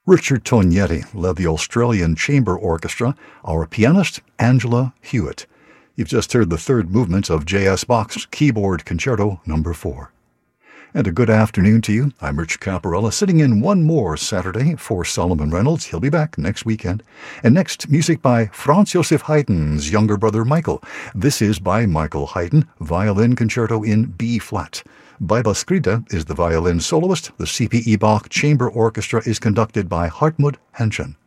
Richard Tognetti led the Australian Chamber Orchestra, our pianist Angela Hewitt. You've just heard the third movement of J.S. Bach's Keyboard Concerto No. 4. And a good afternoon to you. I'm Rich Caparella, sitting in one more Saturday for Solomon Reynolds. He'll be back next weekend. And next, music by Franz Joseph Haydn's younger brother Michael. This is by Michael Haydn, Violin Concerto in B-flat. Baiba Skrida is the violin soloist. The C.P.E. Bach Chamber Orchestra is conducted by Hartmut Henschen.